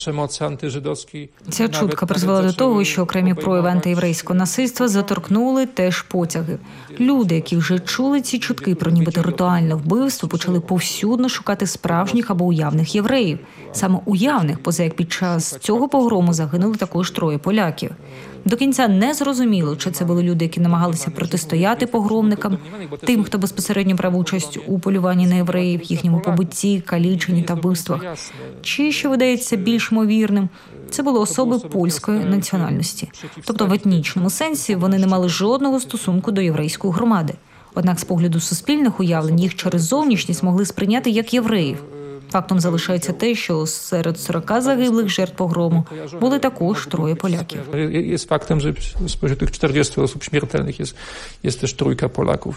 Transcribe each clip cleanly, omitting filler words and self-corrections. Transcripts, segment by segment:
Ця чутка призвела до того, що окремі прояви антиєврейського насильства заторкнули теж потяги. Люди, які вже чули ці чутки про нібито ритуальне вбивство, почали повсюдно шукати справжніх або уявних євреїв. Саме уявних, поза як під час цього погрому загинули також 3 поляків. До кінця не зрозуміло, чи це були люди, які намагалися протистояти погромникам, тим, хто безпосередньо брав участь у полюванні на євреїв, їхньому побутті, каліченні та вбивствах. Чи, що видається більш ймовірним, це були особи польської національності. Тобто в етнічному сенсі вони не мали жодного стосунку до єврейської громади. Однак з погляду суспільних уявлень їх через зовнішність могли сприйняти як євреїв. Фактом залишається те, що серед 40 загиблих жертв погрому були також 3 поляків. Є фактом, що з тих 40 осіб смертельних є теж 3 поляків.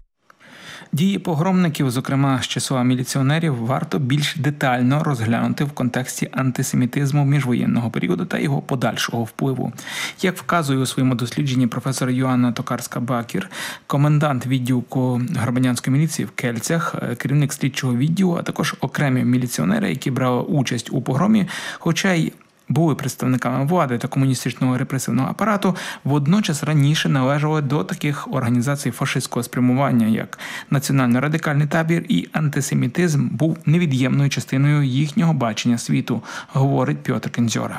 Дії погромників, зокрема з числа міліціонерів, варто більш детально розглянути в контексті антисемітизму міжвоєнного періоду та його подальшого впливу. Як вказує у своєму дослідженні професор Йоанна Токарська-Бакір, комендант відділку громадянської міліції в Кельцях, керівник слідчого відділу, а також окремі міліціонери, які брали участь у погромі, хоча й були представниками влади та комуністичного репресивного апарату, водночас раніше належали до таких організацій фашистського спрямування, як національно-радикальний табір, і антисемітизм був невід'ємною частиною їхнього бачення світу, говорить Пьотр Кензьора.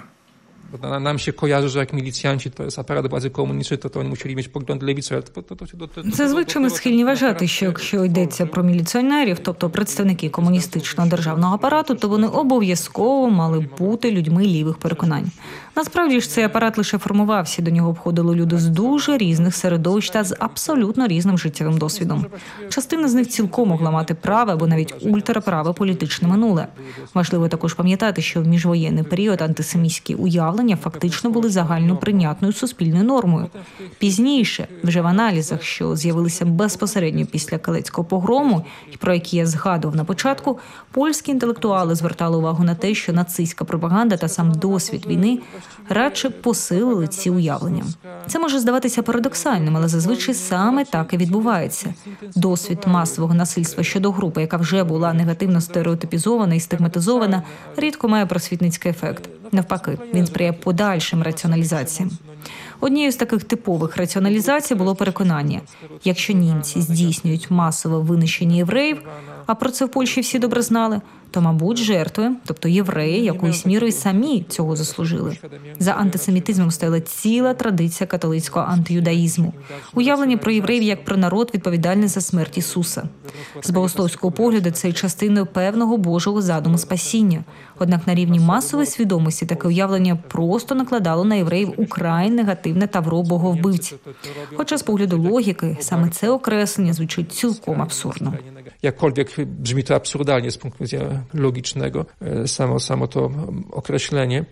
Нам się kojarzy, że jak milicjanci to jest aparat władzy komunistycznej, to oni musieli mieć poglądy lewicowe. Зазвичай ми схильні вважати, що якщо йдеться про міліціонерів, тобто представники комуністичного державного апарату, то вони обов'язково мали бути людьми лівих переконань. Насправді ж цей апарат лише формувався, до нього входили люди з дуже різних середовищ та з абсолютно різним життєвим досвідом. Частина з них цілком могла мати праве або навіть ультраправе політичне минуле. Важливо також пам'ятати, що в міжвоєнний період антисемітські уявлення фактично були загальноприйнятною суспільною нормою. Пізніше, вже в аналізах, що з'явилися безпосередньо після Калецького погрому, і про які я згадував на початку, польські інтелектуали звертали увагу на те, що нацистська пропаганда та сам досвід війни радше посилили ці уявлення. Це може здаватися парадоксальним, але зазвичай саме так і відбувається. Досвід масового насильства щодо групи, яка вже була негативно стереотипізована і стигматизована, рідко має просвітницький ефект. Навпаки, він сприяє подальшим раціоналізаціям. Однією з таких типових раціоналізацій було переконання, якщо німці здійснюють масове винищення євреїв, а про це в Польщі всі добре знали, то, мабуть, жертви, тобто євреї, якоюсь мірою самі цього заслужили. За антисемітизмом стояла ціла традиція католицького антиюдаїзму. Уявлення про євреїв як про народ, відповідальний за смерть Ісуса. З богословського погляду це є частиною певного Божого задуму спасіння. Однак на рівні масової свідомості таке уявлення просто накладало на євреїв украй негативне тавро боговбивців. Хоча з погляду логіки саме це окреслення звучить цілком абсурдно. Jakkolwiek brzmi to absurdalnie z punktu widzenia logicznego, samo to określenie.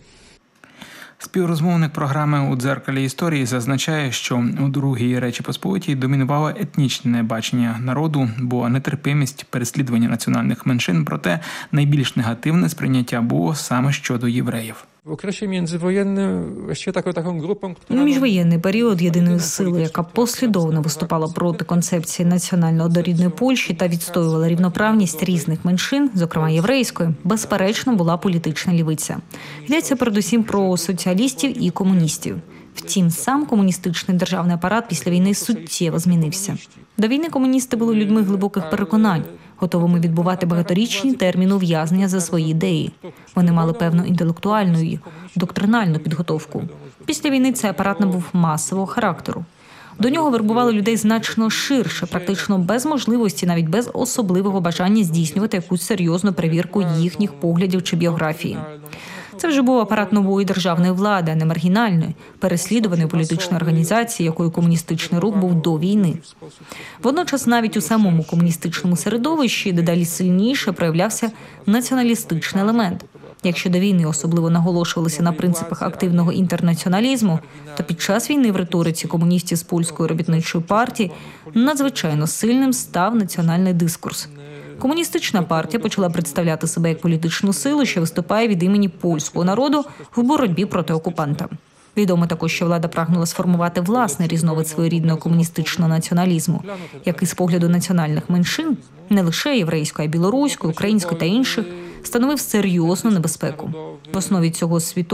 Співрозмовник програми «У дзеркалі історії» зазначає, що у Другій Речі Посполитій домінувало етнічне бачення народу, бо нетерпимість переслідування національних меншин, проте найбільш негативне сприйняття було саме щодо євреїв. Міжвоєнний період єдиною силою, яка послідовно виступала проти концепції національно-однорідної Польщі та відстоювала рівноправність різних меншин, зокрема єврейської, безперечно була політична лівиця. Йдеться передусім про соціалістів і комуністів. Втім, сам комуністичний державний апарат після війни суттєво змінився. До війни комуністи були людьми глибоких переконань, готовими відбувати багаторічні терміни ув'язнення за свої ідеї. Вони мали певну інтелектуальну і доктринальну підготовку. Після війни цей апарат набув масового характеру. До нього вербували людей значно ширше, практично без можливості, навіть без особливого бажання здійснювати якусь серйозну перевірку їхніх поглядів чи біографії. Це вже був апарат нової державної влади, а не маргінальної, переслідуваної політичної організації, якою комуністичний рух був до війни. Водночас навіть у самому комуністичному середовищі дедалі сильніше проявлявся націоналістичний елемент. Якщо до війни особливо наголошувалися на принципах активного інтернаціоналізму, то під час війни в риториці комуністів з Польської робітничої партії надзвичайно сильним став національний дискурс. Комуністична партія почала представляти себе як політичну силу, що виступає від імені польського народу в боротьбі проти окупанта. Відомо також, що влада прагнула сформувати власний різновид своєрідного комуністичного націоналізму, який з погляду національних меншин, не лише єврейської, а й білоруської, української та інших, становив серйозну небезпеку. В основі цього